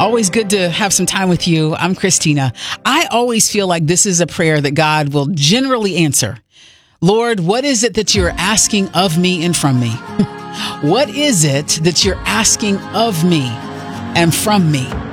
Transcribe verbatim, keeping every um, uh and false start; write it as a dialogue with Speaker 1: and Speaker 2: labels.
Speaker 1: Always good to have some time with you. I'm Christina. I always feel like this is a prayer that God will generally answer. Lord, what is it that you're asking of me and from me? What is it that you're asking of me and from me?